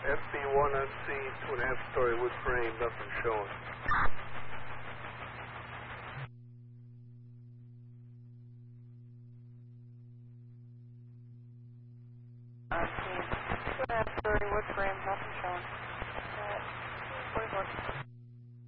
FB1 on scene, 2.5-story wood frame, nothing showing. On scene, 2.5-story wood frame, nothing showing. 44.